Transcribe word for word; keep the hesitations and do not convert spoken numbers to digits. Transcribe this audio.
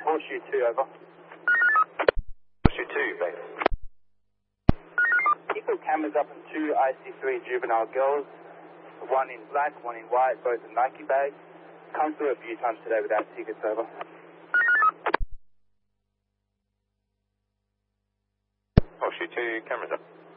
Horseshoe two, over. Horseshoe two, base. You put cameras up on two I C three juvenile girls, one in black, one in white, both in Nike bags. Come through a few times today without tickets, over. Horseshoe two, cameras up.